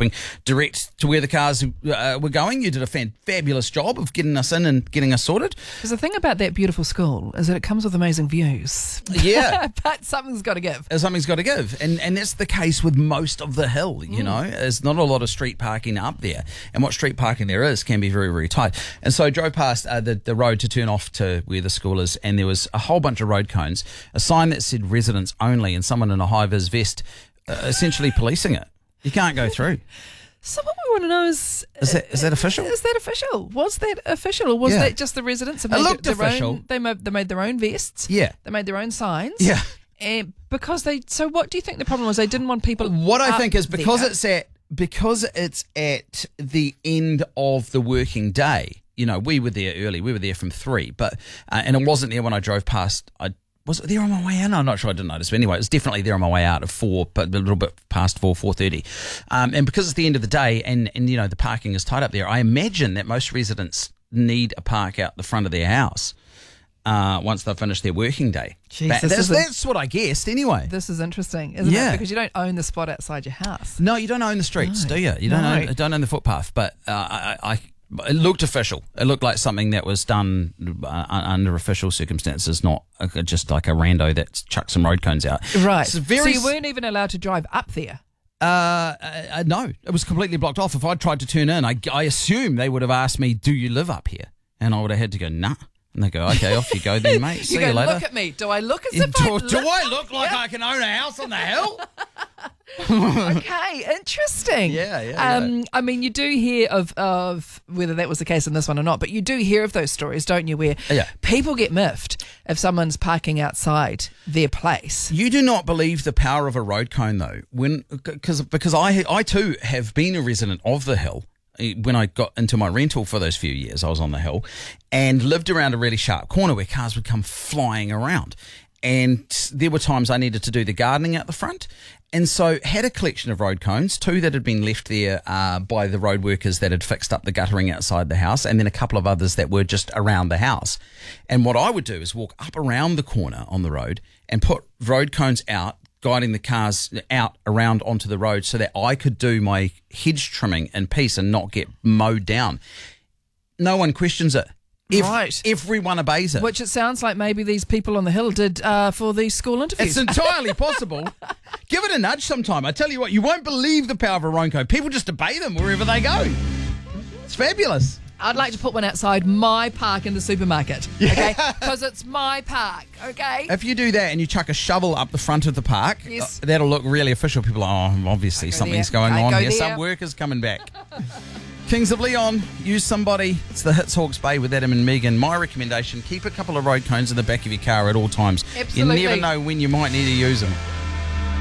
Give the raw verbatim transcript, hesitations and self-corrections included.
stopping direct to where the cars uh, were going. You did a fan- fabulous job of getting us in and getting us sorted. Because the thing about that beautiful school is that it comes with amazing views. Yeah. But something's got to give. Something's got to give. And and that's the case with most of the hill, you mm. know. There's not a lot of street parking up there. And what street parking there is can be very, very tight. And so I drove past uh, the, the road to turn off to where the school is, and there was a whole bunch of road cones, a sign that said residents only, and someone in a high-vis vest uh, essentially policing it. You can't go through. So what we want to know is... Is that, is that official? Is that official? Was that official? Or was yeah. that just the residents? Have it made looked their official. Own, they, made, they made their own vests. Yeah. They made their own signs. Yeah. And because they... So what do you think the problem was? They didn't want people... What I think is because there. it's at because it's at the end of the working day. You know, we were there early. We were there from three, but uh, and it wasn't there when I drove past. I was it there on my way in. I'm not sure. I didn't notice. But anyway, it was definitely there on my way out at four, but a little bit past four, four thirty. Um, and because it's the end of the day, and and you know the parking is tight up there, I imagine that most residents need a park out the front of their house uh, once they've finished their working day. Jeez, But that's, a, that's what I guessed anyway. This is interesting, isn't Yeah. it? Because you don't own the spot outside your house. No, you don't own the streets, No. do you? You don't No. own don't own the footpath. But uh, I, I, it looked official. It looked like something that was done uh, under official circumstances, not uh, just like a rando that chucked some road cones out. Right. It's very so you weren't even allowed to drive up there. Uh, uh, no, it was completely blocked off. If I'd tried to turn in, I, I assume they would have asked me, "Do you live up here?" And I would have had to go, "Nah." And they go, "Okay, off you go then, mate. See you you, go, later." look at me. Do I look as Yeah, if do, I do live I look like here? I can own a house on the hill? Okay, interesting. Yeah, yeah, Um, yeah. I mean, you do hear of of whether that was the case in this one or not, but you do hear of those stories, don't you? Where Yeah. people get miffed if someone's parking outside their place. You do not believe the power of a road cone, though, when because because I I too have been a resident of the hill. When I got into my rental for those few years, I was on the hill and lived around a really sharp corner where cars would come flying around. And there were times I needed to do the gardening out the front. And so had a collection of road cones, two that had been left there uh, by the road workers that had fixed up the guttering outside the house, and then a couple of others that were just around the house. And what I would do is walk up around the corner on the road and put road cones out, guiding the cars out around onto the road so that I could do my hedge trimming in peace and not get mowed down. No one questions it. If Right. Everyone obeys it. Which it sounds like maybe these people on the hill did uh, for these school interviews. It's entirely possible. Give it a nudge sometime. I tell you what, you won't believe the power of a road cone. People just obey them wherever they go. It's fabulous. I'd like to put one outside my park in the supermarket, okay? Because it's my park, okay? If you do that and you chuck a shovel up the front of the park, Yes. uh, that'll look really official. People are, oh, obviously go something's there. going I on go here. there. Some workers coming back. Kings of Leon, use somebody. It's the Hits Hawke's Bay with Adam and Megan. My recommendation, keep a couple of road cones in the back of your car at all times. Absolutely. You never know when you might need to use them.